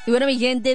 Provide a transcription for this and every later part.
Y bueno, mi gente,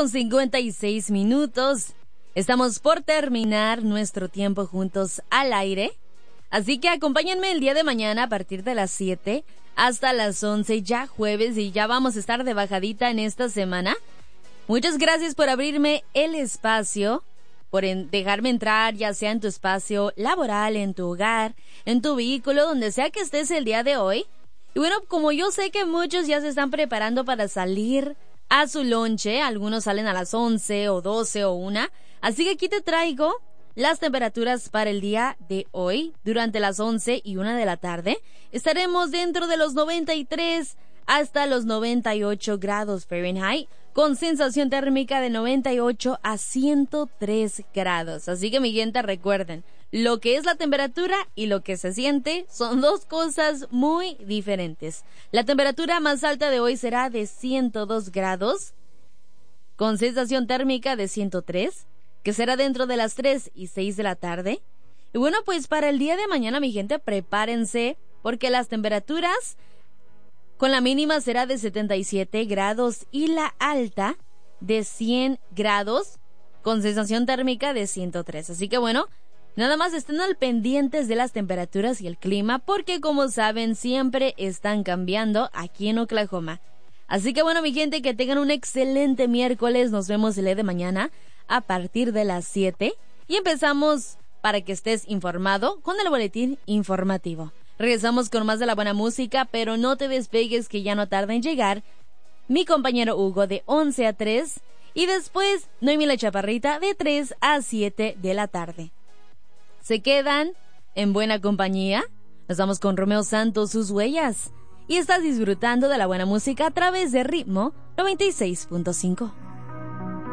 10:56. Estamos por terminar nuestro tiempo juntos al aire. Así que acompáñenme el día de mañana a partir de las 7 hasta las 11, ya jueves, y ya vamos a estar de bajadita en esta semana. Muchas gracias por abrirme el espacio, por dejarme entrar, ya sea en tu espacio laboral, en tu hogar, en tu vehículo, donde sea que estés el día de hoy. Y bueno, como yo sé que muchos ya se están preparando para salir a su lonche, algunos salen a las 11 o 12 o 1, así que aquí te traigo las temperaturas para el día de hoy. Durante las 11 y 1 de la tarde estaremos dentro de los 93 hasta los 98 grados Fahrenheit, con sensación térmica de 98 a 103 grados. Así que, mi gente, recuerden, lo que es la temperatura y lo que se siente son dos cosas muy diferentes. La temperatura más alta de hoy será de 102 grados, con sensación térmica de 103, que será dentro de las 3 y 6 de la tarde. Y bueno, pues para el día de mañana, mi gente, prepárense, porque las temperaturas con la mínima será de 77 grados y la alta de 100 grados, con sensación térmica de 103. Así que bueno, nada más estén al pendientes de las temperaturas y el clima, porque como saben, siempre están cambiando aquí en Oklahoma. Así que bueno, mi gente, que tengan un excelente miércoles. Nos vemos el día de mañana a partir de las 7 y empezamos para que estés informado con el boletín informativo. Regresamos con más de la buena música, pero no te despegues, que ya no tarda en llegar mi compañero Hugo de 11 a 3 y después Noemí la Chaparrita de 3 a 7 de la tarde. Se quedan en buena compañía. Nos vamos con Romeo Santos, Sus Huellas, y estás disfrutando de la buena música a través de Ritmo 96.5.